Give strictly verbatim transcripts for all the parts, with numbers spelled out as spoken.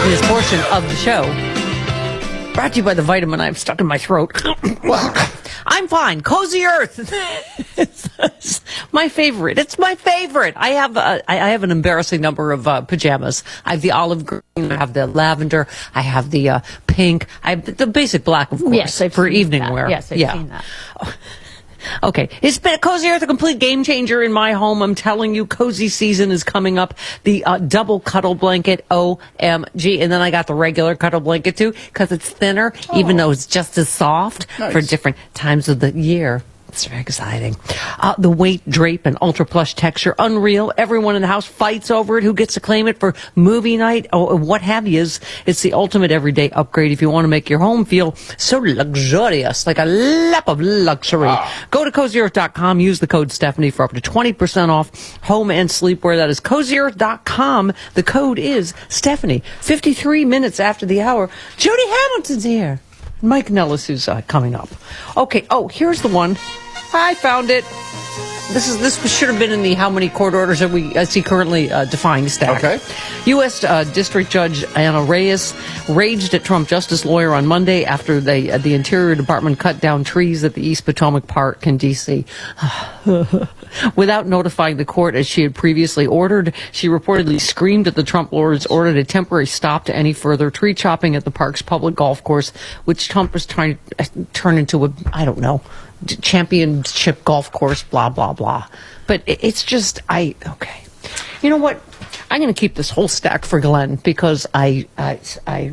this portion of the show. Brought to you by the vitamin I've stuck in my throat. I'm fine. Cozy Earth. It's my favorite. It's my favorite. I have uh, I have an embarrassing number of uh, pajamas. I have the olive green. I have the lavender. I have the uh, pink. I have the basic black, of course, yes, I've for seen evening that. wear. Yes, I've yeah. seen that. Okay, it's been Cozy Earth, a complete game changer in my home. I'm telling you, cozy season is coming up. The uh, double cuddle blanket, O M G. And then I got the regular cuddle blanket, too, because it's thinner, oh. even though it's just as soft nice. For different times of the year. It's very exciting. Uh, the weight, drape, and ultra plush texture, unreal. Everyone in the house fights over it. Who gets to claim it for movie night or what have you? It's the ultimate everyday upgrade if you want to make your home feel so luxurious, like a lap of luxury. Wow. Go to cozy earth dot com. Use the code Stephanie for up to twenty percent off home and sleepwear. That is cozy earth dot com. The code is Stephanie. fifty-three minutes after the hour, Jody Hamilton's here. Mike Nellis is uh, coming up. Okay. Oh, here's the one. I found it. This is this should have been in the how many court orders that we uh, see currently uh, defined stack. Okay. U S Uh, District Judge Anna Reyes raged at Trump justice lawyer on Monday after they, uh, the Interior Department cut down trees at the East Potomac Park in D C Without notifying the court as she had previously ordered, she reportedly screamed at the Trump lawyers, ordered a temporary stop to any further tree chopping at the park's public golf course, which Trump was trying to turn into a, I don't know, championship golf course, blah, blah, blah. But it's just, I, okay. You know what? I'm going to keep this whole stack for Glenn because I, I, I,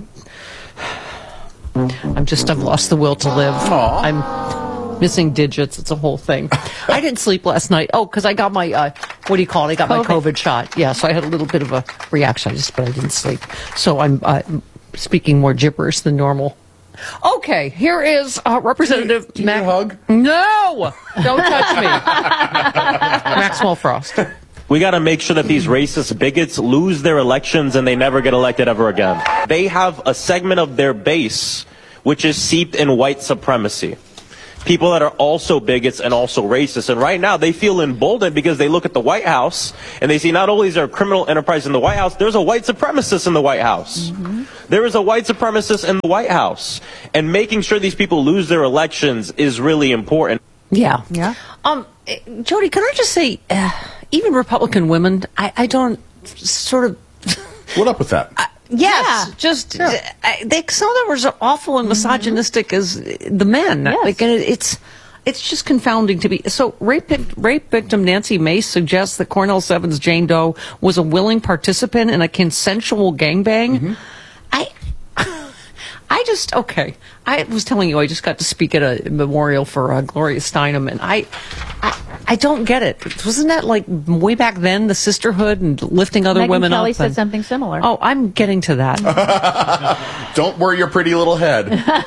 I'm just, I've lost the will to live. Aww. I'm missing digits. It's a whole thing. I didn't sleep last night. Oh, because I got my, uh, what do you call it? I got COVID. my COVID shot. Yeah, so I had a little bit of a reaction, just, but I didn't sleep. So I'm uh, speaking more gibberish than normal. Okay, here is uh, Representative Do you, do you Mac- need a hug? No, don't touch me. Maxwell Frost. We got to make sure that these racist bigots lose their elections and they never get elected ever again. They have a segment of their base which is seeped in white supremacy. People that are also bigots and also racist. And right now they feel emboldened because they look at the White House and they see not only is there a criminal enterprise in the White House, there's a white supremacist in the White House. Mm-hmm. There is a white supremacist in the White House. And making sure these people lose their elections is really important. Yeah. Yeah. Um, Jody, can I just say, uh, even Republican women, I, I don't sort of... What up with that? Uh, yes, yeah. just Sure. uh, they, some of them are as awful and misogynistic mm-hmm. as the men. Yes. Like, and it, it's it's just confounding to be. So, rape rape victim Nancy Mace suggests that Cornell seven's Jane Doe was a willing participant in a consensual gangbang. Mm-hmm. I. I just, okay, I was telling you, I just got to speak at a memorial for uh, Gloria Steinem, and I, I I don't get it. Wasn't that like way back then, the sisterhood and lifting other Megyn women Kelly up? said and, something similar. Oh, I'm getting to that. Don't worry your pretty little head.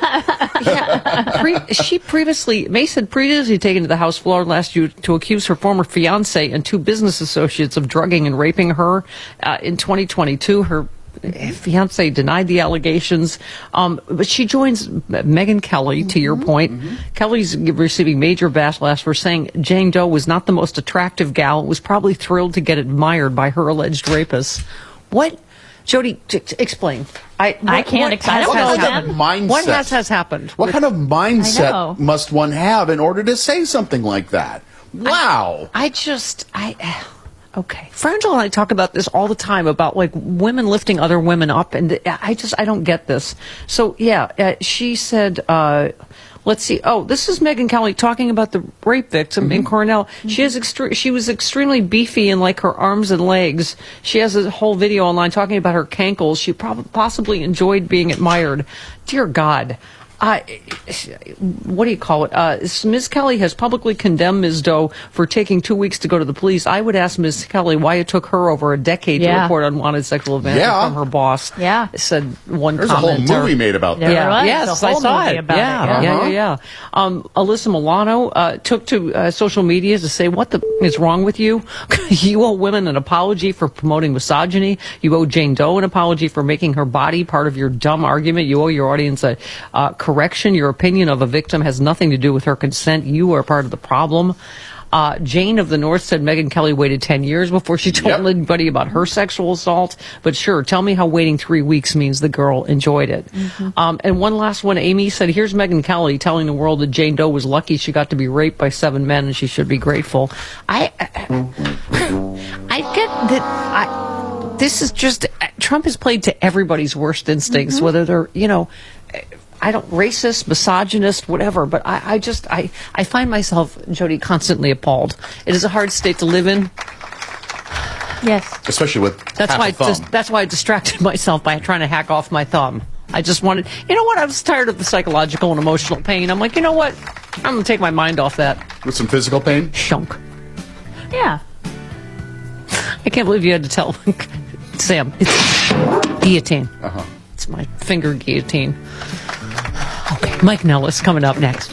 yeah, pre- she previously, Mace had previously taken to the House floor last year to accuse her former fiance and two business associates of drugging and raping her. Uh, in twenty twenty-two, her fiance denied the allegations, um, but she joins Megyn Kelly, to mm-hmm. your point. Mm-hmm. Kelly's receiving major backlash for saying Jane Doe was not the most attractive gal, was probably thrilled to get admired by her alleged rapist. What? Jody, t- t- explain. I, what, I can't what I don't has know happened? them. Mindset. What has, has happened? What kind of I mindset know. must one have in order to say something like that? Wow. I, I just, I... Okay. Frangel and I talk about this all the time, about like women lifting other women up, and I just, I don't get this. So, yeah, uh, she said, uh, let's see, oh, this is Megyn Kelly talking about the rape victim mm-hmm. in Cornell. Mm-hmm. She has extre- she was extremely beefy in like her arms and legs. She has a whole video online talking about her cankles. She prob- possibly enjoyed being admired. Dear God. Uh, what do you call it? Uh, Miz Kelly has publicly condemned Miz Doe for taking two weeks to go to the police. I would ask Miz Kelly why it took her over a decade yeah. to report unwanted sexual advances yeah. from her boss. Yeah. Said one There's commenter. a whole movie made about that. Yeah. Was. Yes, a I whole saw movie it. About yeah. it. Yeah, Uh-huh. yeah, yeah. Um, Alyssa Milano uh, took to uh, social media to say, what the is wrong with you? You owe women an apology for promoting misogyny. You owe Jane Doe an apology for making her body part of your dumb argument. You owe your audience a uh, correction. Your opinion of a victim has nothing to do with her consent. You are part of the problem. Uh, Jane of the North said Megyn Kelly waited ten years before she told Yep. anybody about her sexual assault. But sure, tell me how waiting three weeks means the girl enjoyed it. Mm-hmm. Um, and one last one, Amy said, here's Megyn Kelly telling the world that Jane Doe was lucky she got to be raped by seven men and she should be grateful. I, I get that. I, this is just, Trump has played to everybody's worst instincts, mm-hmm. whether they're, you know, I don't, racist, misogynist, whatever, but I, I just, I, I find myself, Jody, constantly appalled. It is a hard state to live in. Yes. Especially with That's half why a I thumb. just, that's why I distracted myself by trying to hack off my thumb. I just wanted, you know what, I was tired of the psychological and emotional pain. I'm like, you know what, I'm going to take my mind off that. With some physical pain? Shunk. Yeah. I can't believe you had to tell Sam. It's guillotine. Uh-huh. It's my finger guillotine. Okay, Mike Nellis coming up next.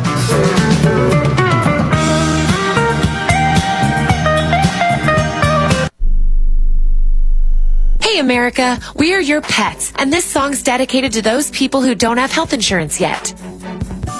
Hey America, we are your pets, and this song's dedicated to those people who don't have health insurance yet.